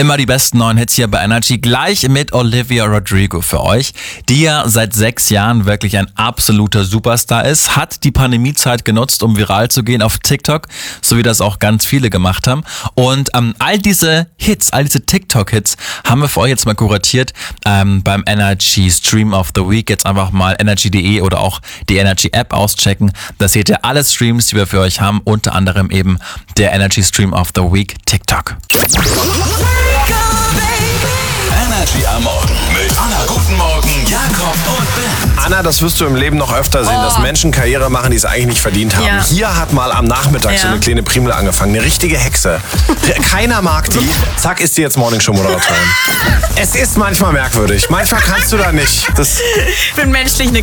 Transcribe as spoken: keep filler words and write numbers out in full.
Immer die besten neuen Hits hier bei Energy, gleich mit Olivia Rodrigo für euch, die ja seit sechs Jahren wirklich ein absoluter Superstar ist, hat die Pandemiezeit genutzt, um viral zu gehen auf TikTok, so wie das auch ganz viele gemacht haben. Und ähm, all diese Hits, all diese TikTok-Hits haben wir für euch jetzt mal kuratiert ähm, beim Energy Stream of the Week. Jetzt einfach mal energy punkt de oder auch die Energy-App auschecken. Da seht ihr alle Streams, die wir für euch haben, unter anderem eben der Energy Stream of the Week TikTok. Energy am Morgen mit Anna. Guten Morgen, Jakob und Ben. Anna, das wirst du im Leben noch öfter sehen, Oh. dass Menschen Karriere machen, die es eigentlich nicht verdient haben. Ja. Hier hat mal am Nachmittag so Ja. eine kleine Primel angefangen, eine richtige Hexe. Keiner mag die. Zack, ist die jetzt Morningshow-Moderatorin. Es ist manchmal merkwürdig. Manchmal kannst du da nicht. Das Ich bin menschlich eine